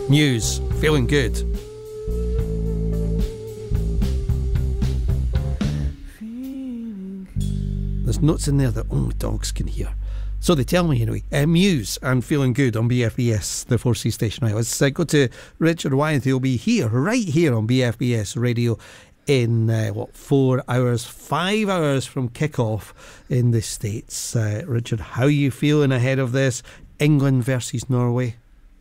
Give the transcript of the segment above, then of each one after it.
Muse, Feeling Good. There's notes in there that only dogs can hear. So they tell me anyway. Muse and Feeling Good on BFBS, the 4C station. Right, let's go to Richard Wyeth, who'll be here, right here on BFBS Radio in 4 hours, 5 hours from kickoff in the States. Richard, how are you feeling ahead of this? England versus Norway?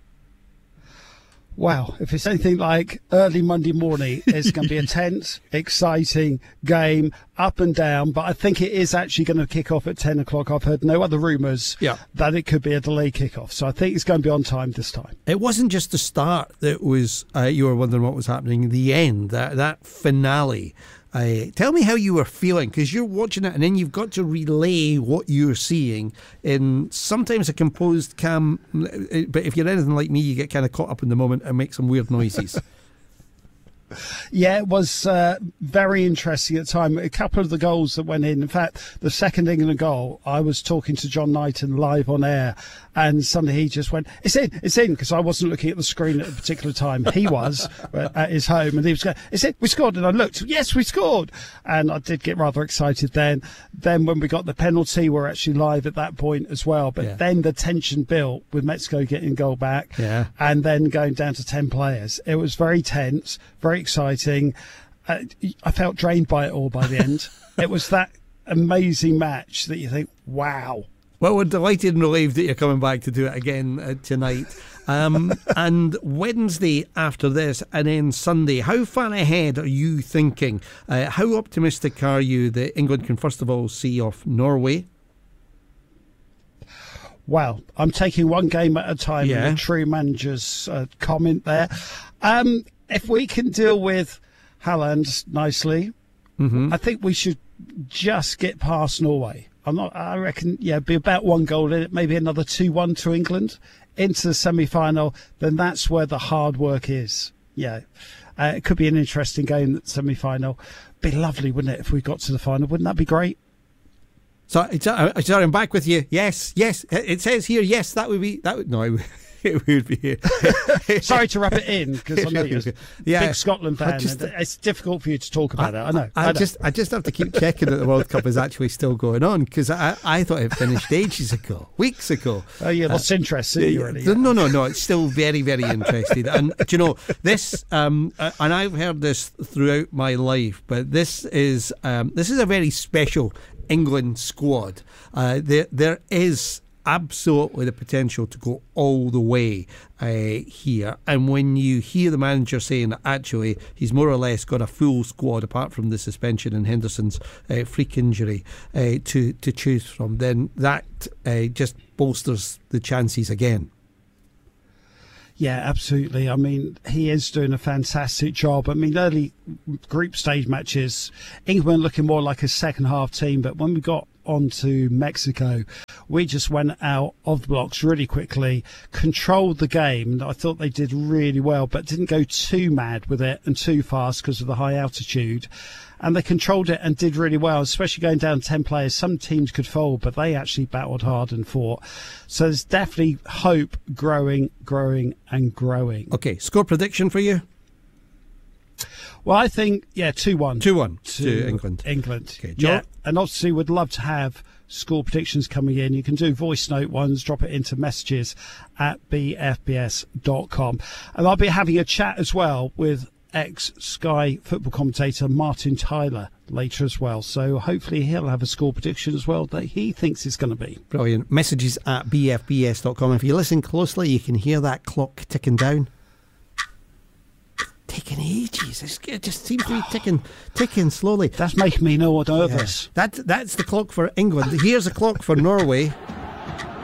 Wow, if it's anything like early Monday morning, it's going to be a tense, exciting game, up and down. But I think it is actually going to kick off at 10 o'clock. I've heard no other rumours that it could be a delayed kickoff. So I think it's going to be on time this time. It wasn't just the start that was, you were wondering what was happening. The end, that finale. Tell me how you were feeling, because you're watching it and then you've got to relay what you're seeing in sometimes a composed, calm, but if you're anything like me, you get kind of caught up in the moment and make some weird noises. Yeah, it was very interesting at the time. A couple of the goals that went in fact, the second England goal, I was talking to John Knighton live on air, and suddenly he just went, it's in, because I wasn't looking at the screen at a particular time. He was at his home, and he was going, it's in, we scored. And I looked, yes, we scored. And I did get rather excited then. Then when we got the penalty, we're actually live at that point as well. But then the tension built with Mexico getting goal back and then going down to 10 players. It was very tense, very exciting. I felt drained by it all by the end. It was that amazing match that you think, wow. Well, we're delighted and relieved that you're coming back to do it again tonight. And Wednesday after this, and then Sunday, how far ahead are you thinking? How optimistic are you that England can first of all see off Norway? Well, I'm taking one game at a time, in the true manager's comment there. If we can deal with Haaland nicely, I think we should just get past Norway. I reckon, be about one goal in it, maybe another 2-1 to England into the semi-final. Then that's where the hard work is. It could be an interesting game, that semi-final. Be lovely, wouldn't it, if we got to the final? Wouldn't that be great? So, sorry, I'm back with you. Yes. It says here, yes, that would be. No, it would be. Sorry to wrap it in, because I know you're a big Scotland fan. It's difficult for you to talk about it. I know. I just have to keep checking that the World Cup is actually still going on, because I thought it finished ages ago, weeks ago. Oh, you lost interest in you already. No. It's still very, very interested. And do you know this? And I've heard this throughout my life, but this is a very special England squad. There is absolutely the potential to go all the way here, and when you hear the manager saying that actually he's more or less got a full squad apart from the suspension and Henderson's freak injury to choose from, then that just bolsters the chances again. Yeah, absolutely. I mean, he is doing a fantastic job. I mean, early group stage matches, England looking more like a second half team, but when we got on to Mexico, we just went out of the blocks really quickly, controlled the game. I thought they did really well, but didn't go too mad with it and too fast because of the high altitude. And they controlled it and did really well, especially going down 10 players. Some teams could fold, but they actually battled hard and fought. So there's definitely hope growing and growing. Okay, score prediction for you? Well, I think, 2-1. 2-1 to England. Okay, John? And obviously would love to have score predictions coming in. You can do voice note ones, drop it into messages at bfbs.com. And I'll be having a chat as well with ex-Sky football commentator Martin Tyler later as well. So hopefully he'll have a score prediction as well that he thinks it's going to be. Brilliant. Messages at bfbs.com. If you listen closely, you can hear that clock ticking down. Taking ages. It just seems to be ticking slowly. That's making me nervous. That's the clock for England. Here's a clock for Norway.